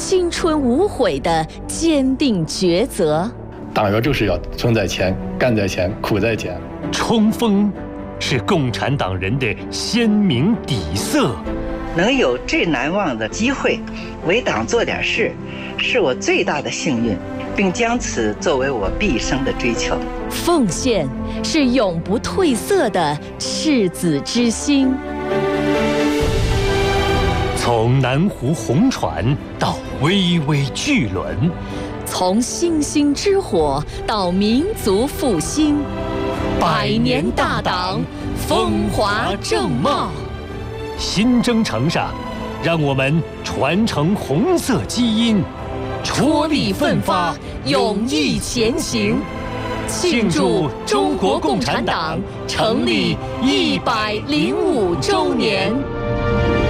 青春无悔的坚定抉择。 党员就是要存在前、干在前、苦在前。 冲锋是共产党人的鲜明底色。 能有最难忘的机会为党做点事，是我最大的幸运，并将此作为我毕生的追求。 奉献是永不褪色的赤子之心。 从南湖红船到巍巍巨轮， 从星星之火到民族复兴，100年大党，风华正茂。 新征程上，让我们传承红色基因， 踔厉奋发，勇毅前行，庆祝中国共产党成立105周年。